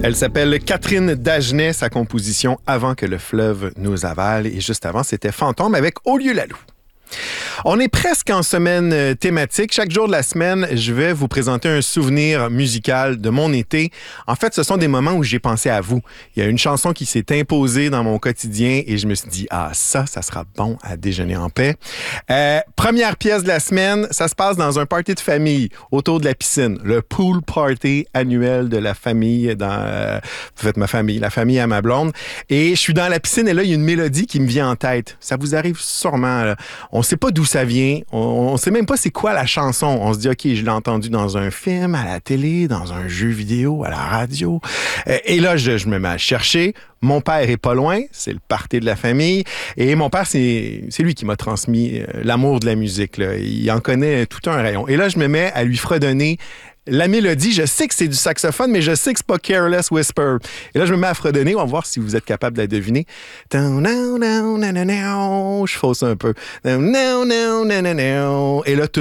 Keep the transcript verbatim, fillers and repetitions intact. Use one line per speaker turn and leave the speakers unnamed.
Elle s'appelle Catherine Dagenet, sa composition Avant que le fleuve nous avale. Et juste avant, c'était Fantôme avec Au lieu la Loue. On est presque en semaine thématique. Chaque jour de la semaine, je vais vous présenter un souvenir musical de mon été. En fait, ce sont des moments où j'ai pensé à vous. Il y a une chanson qui s'est imposée dans mon quotidien et je me suis dit, ah, ça, ça sera bon à déjeuner en paix. Euh, première pièce de la semaine, ça se passe dans un party de famille autour de la piscine. Le pool party annuel de la famille dans, euh, vous faites ma famille, la famille à ma blonde. Et je suis dans la piscine et là, il y a une mélodie qui me vient en tête. Ça vous arrive sûrement, là. On sait pas d'où ça vient. On ne sait même pas c'est quoi la chanson. On se dit, OK, je l'ai entendu dans un film, à la télé, dans un jeu vidéo, à la radio. Euh, et là, je, je me mets à chercher. Mon père est pas loin. C'est le party de la famille. Et mon père, c'est, c'est lui qui m'a transmis euh, l'amour de la musique, là. Il en connaît tout un rayon. Et là, je me mets à lui fredonner la mélodie. Je sais que c'est du saxophone, mais je sais que c'est pas Careless Whisper. Et là, je me mets à fredonner. On va voir si vous êtes capable de la deviner. Je fausse un peu. Et là, tout